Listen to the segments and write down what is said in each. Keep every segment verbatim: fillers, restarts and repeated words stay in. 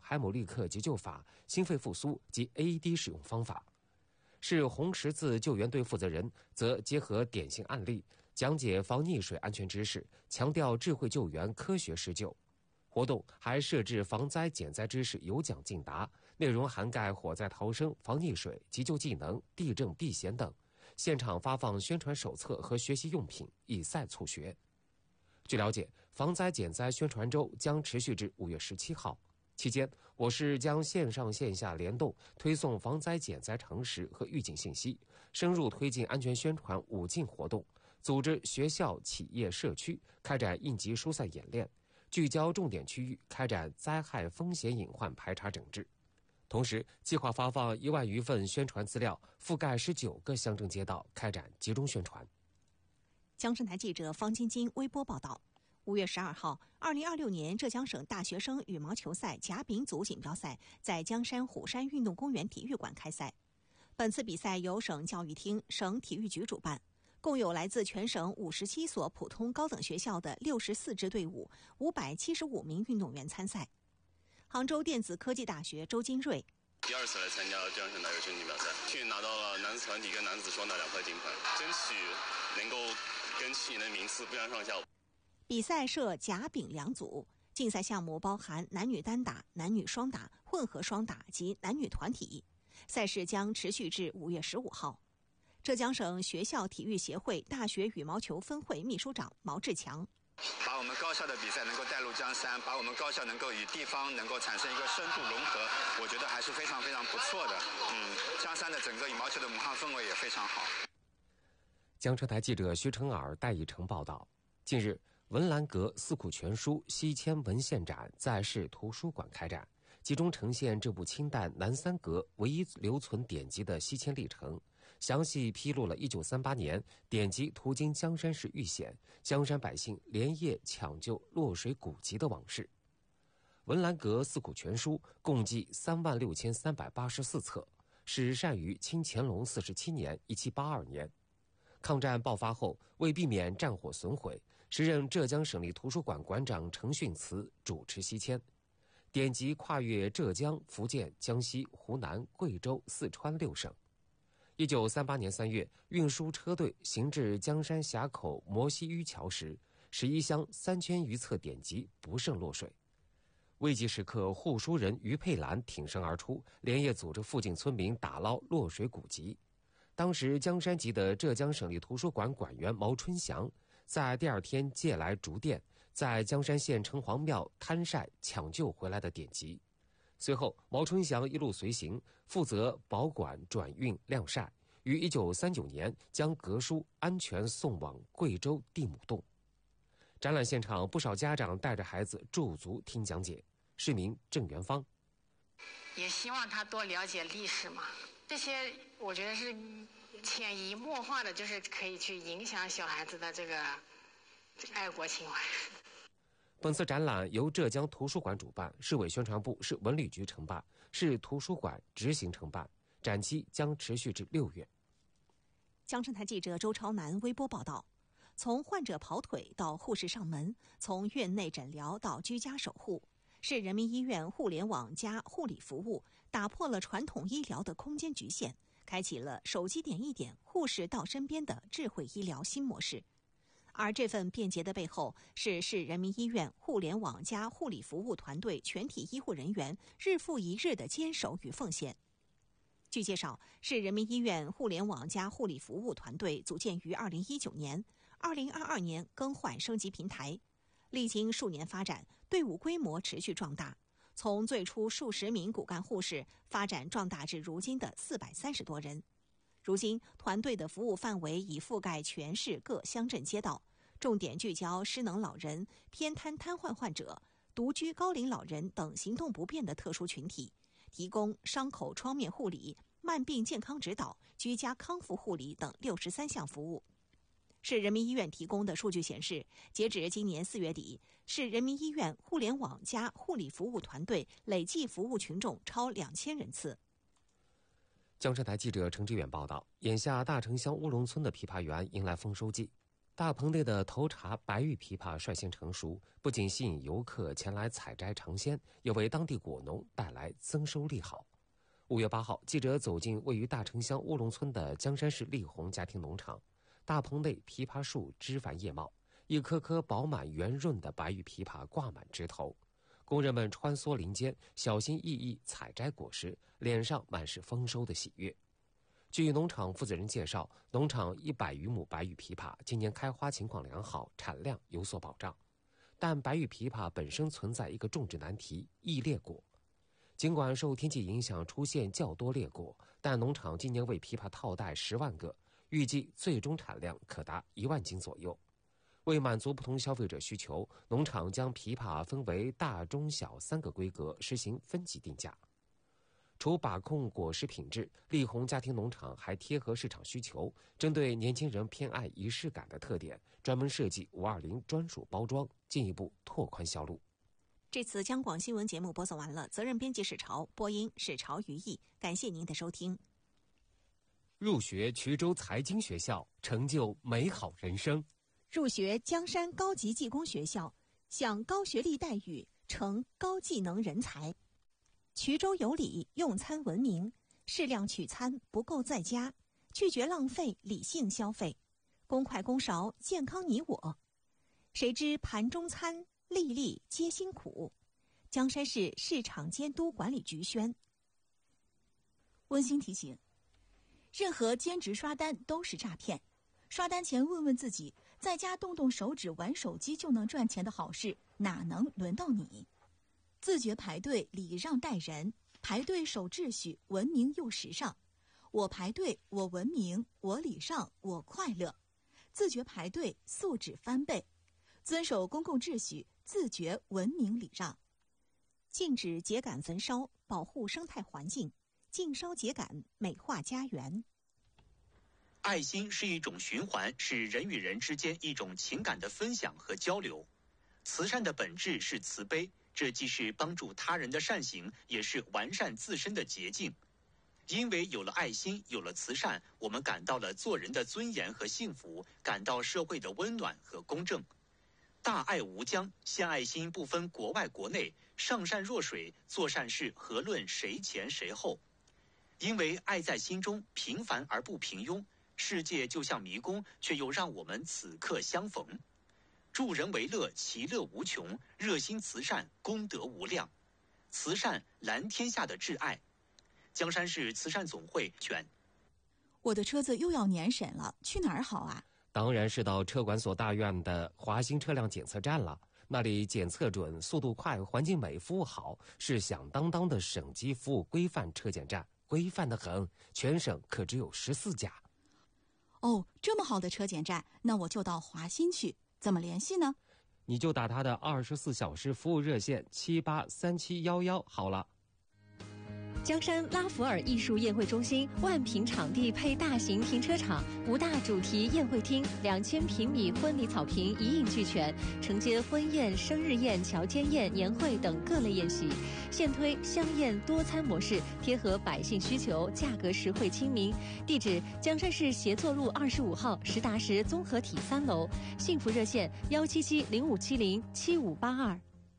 海姆立克急救法、心肺复苏及 A E D 使用方法。市红十字救援队负责人则结合典型案例，讲解防溺水安全知识，强调智慧救援、科学施救。活动还设置防灾减灾知识有奖竞答，内容涵盖火灾逃生、防溺水、急救技能、地震避险等。现场发放宣传手册和学习用品，以赛促学。据了解，防灾减灾宣传周将持续至五月十七号。期间，我市将线上线下联动推送防灾减灾常识和预警信息，深入推进安全宣传五禁活动，组织学校、企业、社区开展应急疏散演练，聚焦重点区域开展灾害风险隐患排查整治。同时，计划发放一万余份宣传资料，覆盖十九个乡镇街道，开展集中宣传。 江山台记者方晶晶微播报道。五月十二号，二零二六年浙江省大学生羽毛球赛甲丙组锦标赛在江山虎山运动公园体育馆开赛。本次比赛由省教育厅、省体育局主办，共有来自全省五十七所普通高等学校的六十四支队伍、五百七十五名运动员参赛。杭州电子科技大学周金瑞。 第二次来参加浙江省大学生锦标赛，去年拿到了男子团体跟男子双打两块金牌，争取能够跟去年的名次不相上下。 比赛设甲丙两组，竞赛项目包含男女单打、男女双打、混合双打及男女团体。赛事将持续至五月十五号。浙江省学校体育协会大学羽毛球分会秘书长毛志强。 把我们高校的比赛能够带入江山，把我们高校能够与地方能够产生一个深度融合，我觉得还是非常非常不错的。嗯，江山的整个羽毛球的文化氛围也非常好。 江浙台记者徐成尔、戴以成报道。近日，文澜阁四库全书西迁文献展在市图书馆开展，集中呈现这部清代南三阁唯一留存典籍的西迁历程，详细披露了一九三八年典籍途经江山市遇险，江山百姓连夜抢救落水古籍的往事。文澜阁四库全书共计三万六千三百八十四册，始善于清乾隆四十七年（一七八二年）。抗战爆发后，为避免战火损毁，时任浙江省立图书馆馆长程训慈主持西迁。典籍跨越浙江、福建、江西、湖南、贵州、四川六省。一九三八年三月，运输车队行至江山峡口摩西峪桥时，十一箱三千余册典籍不慎落水。危急时刻，护书人于佩兰挺身而出，连夜组织附近村民打捞落水古籍。当时江山籍的浙江省立图书馆馆员毛春祥在第二天借来竹电，在江山县城隍庙摊晒抢救回来的典籍。随后，毛春祥一路随行，负责保管、转运、晾晒，于一九三九年将阁书安全送往贵州地亩洞。展览现场，不少家长带着孩子驻足听讲解。市民郑元芳。 也希望他多了解历史嘛，这些我觉得是潜移默化的，就是可以去影响小孩子的这个爱国情怀。 本次展览由浙江图书馆主办，市委宣传部、市文旅局承办，市图书馆执行承办，展期将持续至六月。 江山台记者周超南微播报道。从患者跑腿到护士上门，从院内诊疗到居家守护，市人民医院互联网加护理服务打破了传统医疗的空间局限，开启了手机点一点，护士到身边的智慧医疗新模式。而这份便捷的背后，是市人民医院互联网加护理服务团队全体医护人员日复一日的坚守与奉献。据介绍，市人民医院互联网加护理服务团队组建于二零一九年，二零二二年更换升级平台，历经数年发展，队伍规模持续壮大，从最初数十名骨干护士发展壮大至如今的四百三十多人。如今，团队的服务范围已覆盖全市各乡镇街道，重点聚焦失能老人、偏瘫瘫痪患者、独居高龄老人等行动不便的特殊群体，提供伤口创面护理、慢病健康指导、居家康复护理等六十三项服务。市人民医院提供的数据显示，截止今年四月底，市人民医院互联网加护理服务团队累计服务群众超两千人次。 江浙台记者程志远报道，眼下大城乡乌龙村的枇杷园迎来丰收季。 大棚内的头茬白玉枇杷率先成熟，不仅吸引游客前来采摘尝鲜，也为当地果农带来增收利好。五月八号，记者走进位于大城乡乌龙村的江山市丽红家庭农场，大棚内枇杷树枝繁叶茂，一颗颗饱满圆润的白玉枇杷挂满枝头，工人们穿梭林间，小心翼翼采摘果实，脸上满是丰收的喜悦。据农场负责人介绍，农场一百余亩白玉枇杷今年开花情况良好，产量有所保障。但白玉枇杷本身存在一个种植难题——易裂果。尽管受天气影响出现较多裂果，但农场今年为枇杷套袋十万个，预计最终产量可达一万斤左右。为满足不同消费者需求，农场将枇杷分为大、中、小三个规格，实行分级定价。除把控果实品质，丽红家庭农场还贴合市场需求，针对年轻人偏爱仪式感的特点，专门设计五二零专属包装，进一步拓宽销路。 这次央广新闻节目播送完了，责任编辑史潮，播音史潮于毅，感谢您的收听。 入学衢州财经学校，成就美好人生； 入学江山高级技工学校，享高学历待遇，成高技能人才。衢州有礼，用餐文明，适量取餐，不够在家，拒绝浪费，理性消费，公筷公勺，健康你我。谁知盘中餐，粒粒皆辛苦。江山市市场监督管理局宣。 温馨提醒：任何兼职刷单都是诈骗。刷单前问问自己，在家动动手指玩手机就能赚钱的好事，哪能轮到你？自觉排队，礼让待人，排队守秩序，文明又时尚。我排队，我文明，我礼让，我快乐。自觉排队，素质翻倍。遵守公共秩序，自觉文明礼让。 禁止秸秆焚烧，保护生态环境。禁烧秸秆，美化家园。 爱心是一种循环，是人与人之间一种情感的分享和交流。慈善的本质是慈悲，这既是帮助他人的善行，也是完善自身的捷径。因为有了爱心，有了慈善，我们感到了做人的尊严和幸福，感到社会的温暖和公正。大爱无疆，献爱心不分国外国内，上善若水，做善事何论谁前谁后。因为爱在心中，平凡而不平庸。世界就像迷宫，却又让我们此刻相逢。助人为乐，其乐无穷；热心慈善，功德无量。慈善蓝天下的挚爱。江山市慈善总会全。 我的车子又要年审了，去哪儿好啊？ 当然是到车管所大院的华新车辆检测站了。那里检测准，速度快，环境美，服务好，是响当当的省级服务规范车检站，规范得很，全省可只有十四家。 哦，这么好的车检站，那我就到华新去。怎么联系呢？ 你就打他的二十四小时服务热线七八三七幺幺好了。 江山拉弗尔艺术宴会中心万平场地配大型停车场，五大主题宴会厅，两千平米婚礼草坪一应俱全，承接婚宴、生日宴、乔间宴、年会等各类宴席。现推香宴多餐模式，贴合百姓需求，价格实惠亲民。地址：江山市协作路二十五号实达实综合体三楼。幸福热线：幺七七零五七零七五八二。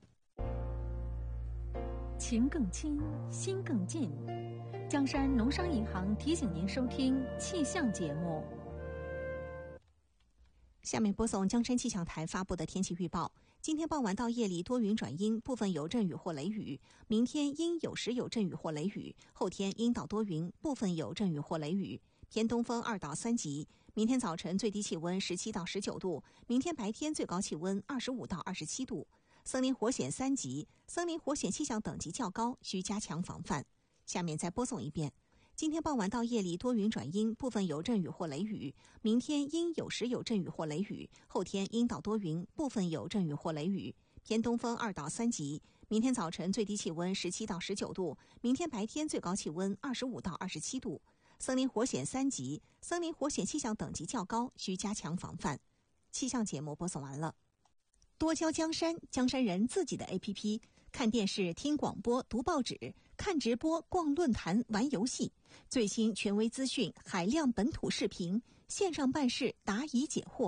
情更亲，心更近。江山农商银行提醒您收听气象节目。 下面播送江山气象台发布的天气预报。今天傍晚到夜里多云转阴，部分有阵雨或雷雨。明天阴有时有阵雨或雷雨，后天阴到多云，部分有阵雨或雷雨。偏东风二到三级。明天早晨最低气温十七到十九度，明天白天最高气温二十五到二十七度。森林火险三级，森林火险气象等级较高，需加强防范。下面再播送一遍。今天傍晚到夜里多云转阴，部分有阵雨或雷雨。明天阴有时有阵雨或雷雨，后天阴到多云，部分有阵雨或雷雨。偏东风二到三级。明天早晨最低气温十七到十九度，明天白天最高气温二十五到二十七度。森林火险三级，森林火险气象等级较高，需加强防范。气象节目播送完了。多交江山，江山人自己的 A P P， 看电视、听广播、读报纸、看直播、逛论坛、玩游戏，最新权威资讯、海量本土视频，线上办事答疑解惑，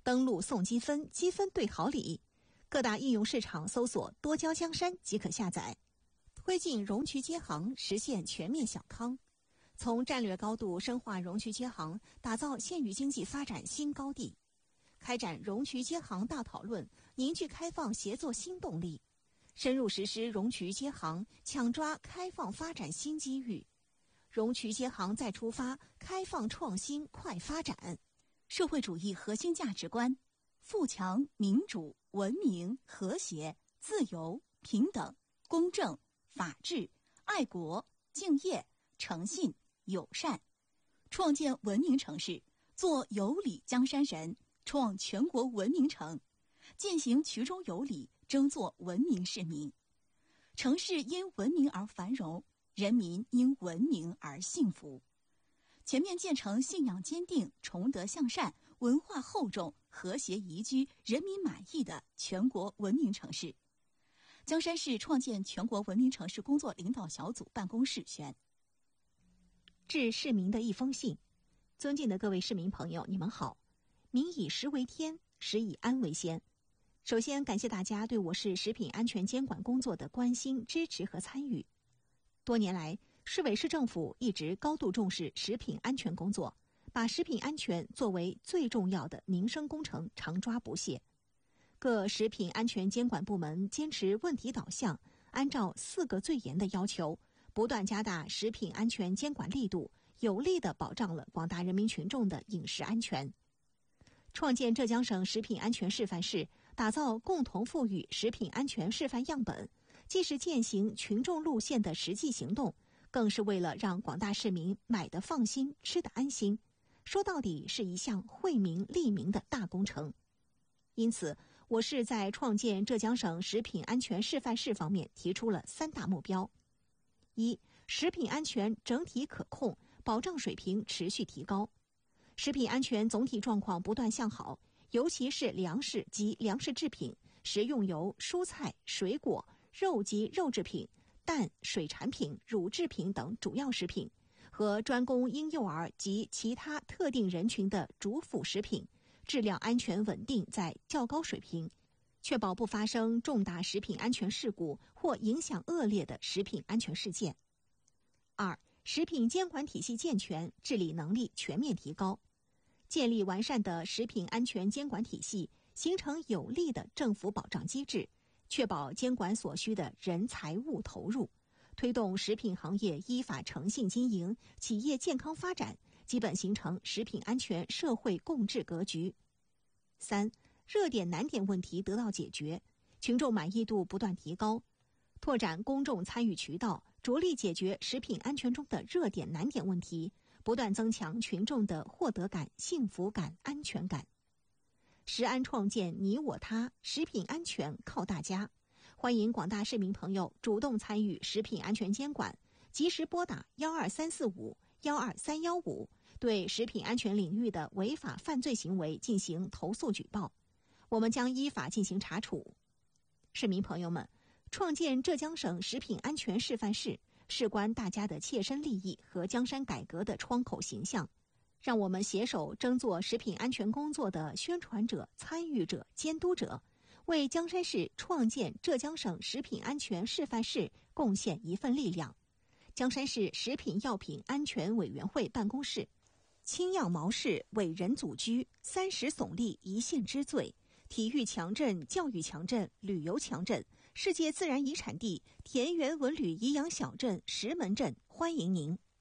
登录送积分，积分兑好礼。各大应用市场搜索多交江山即可下载。推进容渠接行，实现全面小康。从战略高度深化容渠接行，打造县域经济发展新高地。开展容渠接行大讨论，凝聚开放协作新动力。深入实施容渠接行，抢抓开放发展新机遇。容渠接行再出发，开放创新快发展。 社会主义核心价值观：富强、民主、文明、和谐、自由、平等、公正、法治、爱国、敬业、诚信、友善。创建文明城市，做有礼江山人，创全国文明城，践行衢州有礼，争做文明市民。城市因文明而繁荣，人民因文明而幸福。全面建成信仰坚定、崇德向善、文化厚重、和谐宜居、人民满意的全国文明城市。江山市创建全国文明城市工作领导小组办公室宣。 致市民的一封信。尊敬的各位市民朋友，你们好。民以食为天，食以安为先。首先感谢大家对我市食品安全监管工作的关心、支持和参与。多年来，市委市政府一直高度重视食品安全工作，把食品安全作为最重要的民生工程，常抓不懈。各食品安全监管部门坚持问题导向，按照四个最严的要求，不断加大食品安全监管力度，有力地保障了广大人民群众的饮食安全。创建浙江省食品安全示范市，打造共同富裕食品安全示范样本，既是践行群众路线的实际行动，更是为了让广大市民买得放心、吃得安心。说到底是一项惠民利民的大工程。因此，我市在创建浙江省食品安全示范市方面提出了三大目标：一、食品安全整体可控，保障水平持续提高。食品安全总体状况不断向好，尤其是粮食及粮食制品、食用油、蔬菜、水果、肉及肉制品、蛋、水产品、乳制品等主要食品和专供婴幼儿及其他特定人群的主辅食品，质量安全稳定在较高水平，确保不发生重大食品安全事故或影响恶劣的食品安全事件。二、食品监管体系健全，治理能力全面提高，建立完善的食品安全监管体系，形成有力的政府保障机制，确保监管所需的人财物投入，推动食品行业依法诚信经营，企业健康发展，基本形成食品安全社会共治格局。三、热点难点问题得到解决，群众满意度不断提高，拓展公众参与渠道，着力解决食品安全中的热点难点问题，不断增强群众的获得感、幸福感、安全感。食安创建你我他，食品安全靠大家。欢迎广大市民朋友主动参与食品安全监管，及时拨打幺二三四五幺二三幺五，对食品安全领域的违法犯罪行为进行投诉举报，我们将依法进行查处。市民朋友们，创建浙江省食品安全示范市，事关大家的切身利益和江山改革的窗口形象。让我们携手争做食品安全工作的宣传者、参与者、监督者，为江山市创建浙江省食品安全示范市贡献一份力量。江山市食品药品安全委员会办公室：青样毛氏伟人祖居，三十耸立一县之最，体育强镇、教育强镇、旅游强镇，世界自然遗产地田园文旅颐养小镇石门镇，欢迎您。